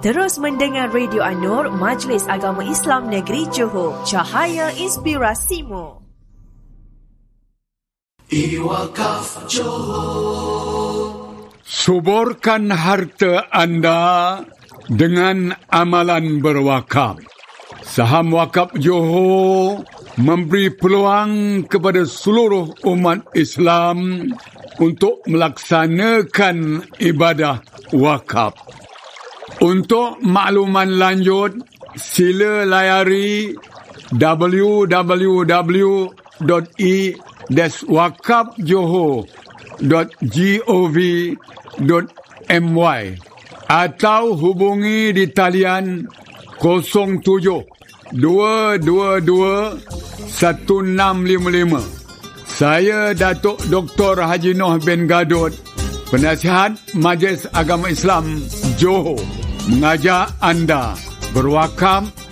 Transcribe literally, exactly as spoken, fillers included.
Terus mendengar Radio An-Nur, Majlis Agama Islam Negeri Johor, cahaya inspirasimu. E-Wakaf Johor. Suburkan harta anda dengan amalan berwakaf. Saham Wakaf Johor memberi peluang kepada seluruh umat Islam untuk melaksanakan ibadah wakaf. Untuk makluman lanjut, sila layari w w w dot e wakaf johor dot gov dot my atau hubungi di talian kosong tujuh dua dua dua satu enam lima lima. Saya Datuk Doktor Haji Noh bin Gadot, Penasihat Majlis Agama Islam Johor, mengajak anda berwakaf